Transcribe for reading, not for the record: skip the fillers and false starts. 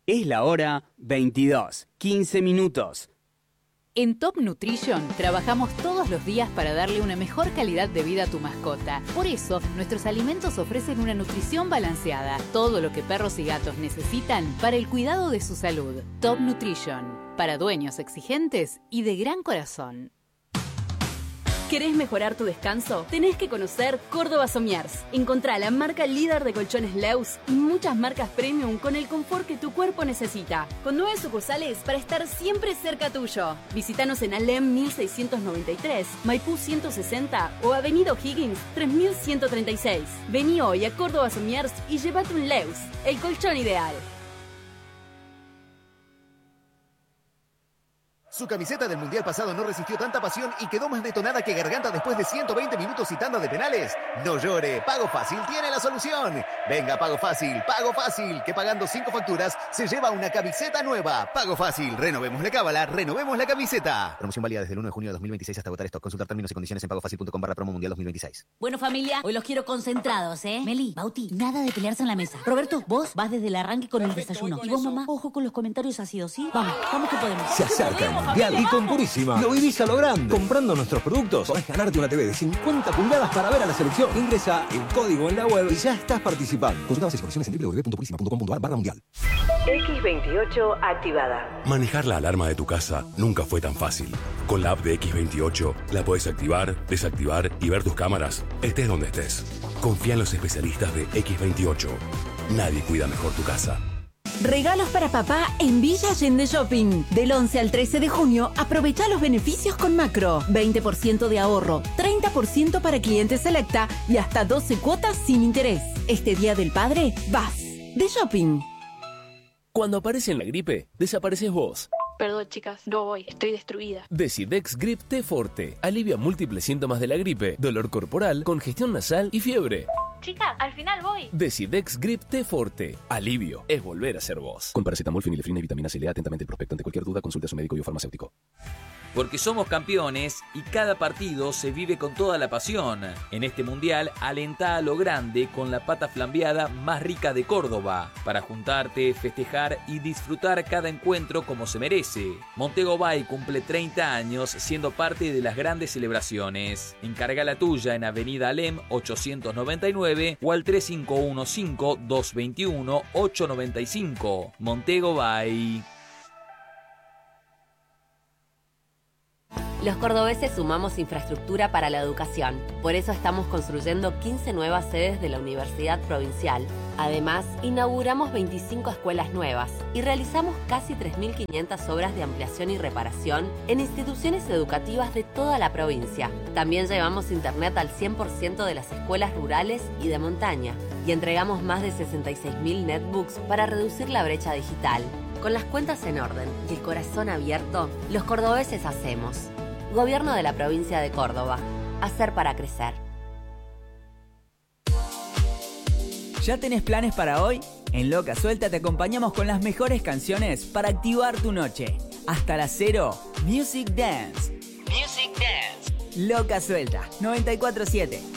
Es la hora 22:15. En Top Nutrition trabajamos todos los días para darle una mejor calidad de vida a tu mascota. Por eso, nuestros alimentos ofrecen una nutrición balanceada, todo lo que perros y gatos necesitan para el cuidado de su salud. Top Nutrition, para dueños exigentes y de gran corazón. ¿Querés mejorar tu descanso? Tenés que conocer Córdoba Somiers. Encontrá la marca líder de colchones Leus y muchas marcas premium con el confort que tu cuerpo necesita. Con 9 sucursales para estar siempre cerca tuyo. Visítanos en Alem 1693, Maipú 160 o Avenida O'Higgins 3136. Vení hoy a Córdoba Somiers y llévate un Leus, el colchón ideal. Su camiseta del Mundial pasado no resistió tanta pasión y quedó más detonada que Garganta después de 120 minutos y tanda de penales. No llore, Pago Fácil tiene la solución. Venga, Pago Fácil, que pagando 5 facturas se lleva una camiseta nueva. Pago Fácil, renovemos la cábala, renovemos la camiseta. Promoción válida desde el 1 de junio de 2026 hasta agotar stock. Consultar términos y condiciones en pagofacil.com/promo mundial 2026. Bueno, familia, hoy los quiero concentrados, ¿eh? Meli, Bauti, nada de pelearse en la mesa. Roberto, vos vas desde el arranque con el desayuno. Y vos, mamá, ojo con los comentarios ácidos, ¿sí? Vamos que podemos. Se acerca el Mundial y con Purísima lo vivís a lo grande. Comprando nuestros productos podés ganarte una TV de 50 pulgadas para ver a la selección. Ingresa el código en la web y ya estás participando. Consulta bases y condiciones en www.purísima.com.ar/mundial. X28 activada. Manejar la alarma de tu casa nunca fue tan fácil. Con la app de X28 la podés activar, desactivar y ver tus cámaras, estés donde estés. Confía en los especialistas de X28. Nadie cuida mejor tu casa. Regalos para papá en Villa Allende Shopping. Del 11 al 13 de junio, aprovecha los beneficios con Macro. 20% de ahorro, 30% para clientes selecta y hasta 12 cuotas sin interés. Este Día del Padre, vas de shopping. Cuando aparece la gripe, desapareces vos. Perdón, chicas, no voy, estoy destruida. Decidex Grip T Forte alivia múltiples síntomas de la gripe, dolor corporal, congestión nasal y fiebre. Chicas, al final voy. Decidex Grip T Forte. Alivio es volver a ser vos. Con paracetamol, fenilefrina y vitamina C. Lea atentamente el prospecto. Ante cualquier duda, consulte a su médico y o farmacéutico. Porque somos campeones y cada partido se vive con toda la pasión. En este mundial, alentá a lo grande con la pata flambeada más rica de Córdoba, para juntarte, festejar y disfrutar cada encuentro como se merece. Montego Bay cumple 30 años siendo parte de las grandes celebraciones. Encarga la tuya en Avenida Alem 899 o al 3515-221-895. Montego Bay. Los cordobeses sumamos infraestructura para la educación. Por eso estamos construyendo 15 nuevas sedes de la Universidad Provincial. Además, inauguramos 25 escuelas nuevas y realizamos casi 3.500 obras de ampliación y reparación en instituciones educativas de toda la provincia. También llevamos internet al 100% de las escuelas rurales y de montaña. Y entregamos más de 66.000 netbooks para reducir la brecha digital. Con las cuentas en orden y el corazón abierto, los cordobeses hacemos. Gobierno de la provincia de Córdoba. Hacer para crecer. ¿Ya tenés planes para hoy? En Loca Suelta te acompañamos con las mejores canciones para activar tu noche. Hasta las 0, Music Dance. Music Dance. Loca Suelta, 94.7.